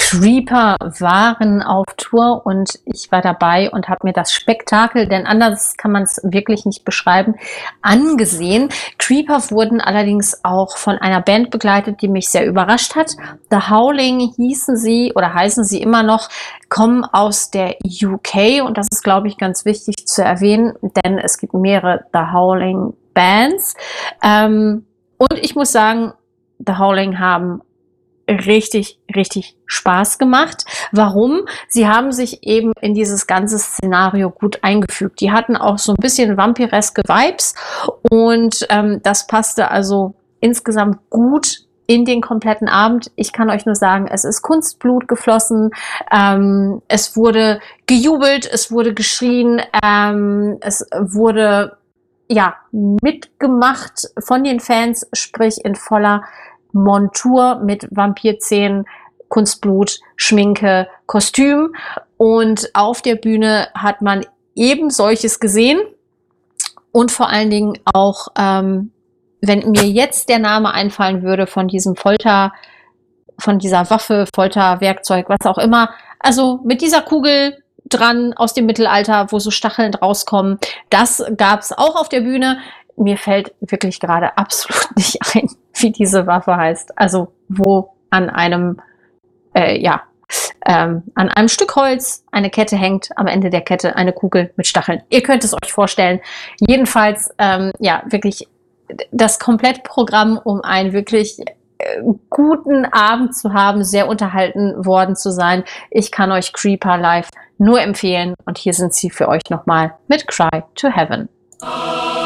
Creeper waren auf Tour und ich war dabei und habe mir das Spektakel, denn anders kann man es wirklich nicht beschreiben, angesehen. Creeper wurden allerdings auch von einer Band begleitet, die mich sehr überrascht hat. The Howling hießen sie oder heißen sie immer noch, kommen aus der UK und das ist, glaube ich, ganz wichtig zu erwähnen, denn es gibt mehrere The Howling Bands. Und ich muss sagen, The Howling haben richtig, richtig Spaß gemacht. Warum? Sie haben sich eben in dieses ganze Szenario gut eingefügt. Die hatten auch so ein bisschen vampireske Vibes und das passte also insgesamt gut in den kompletten Abend. Ich kann euch nur sagen, es ist Kunstblut geflossen, es wurde gejubelt, es wurde geschrien, es wurde mitgemacht von den Fans, sprich in voller Montur mit Vampirzähnen, Kunstblut, Schminke, Kostüm. Und auf der Bühne hat man eben solches gesehen. Und vor allen Dingen auch, wenn mir jetzt der Name einfallen würde von diesem von dieser Waffe, Folterwerkzeug, was auch immer. Also mit dieser Kugel dran aus dem Mittelalter, wo so Stacheln rauskommen. Das gab's auch auf der Bühne. Mir fällt wirklich gerade absolut nicht ein, wie diese Waffe heißt. Also wo an einem an einem Stück Holz eine Kette hängt, am Ende der Kette eine Kugel mit Stacheln. Ihr könnt es euch vorstellen. Jedenfalls wirklich das Komplettprogramm, um einen wirklich guten Abend zu haben, sehr unterhalten worden zu sein. Ich kann euch Creeper live nur empfehlen und hier sind sie für euch nochmal mit Cry to Heaven.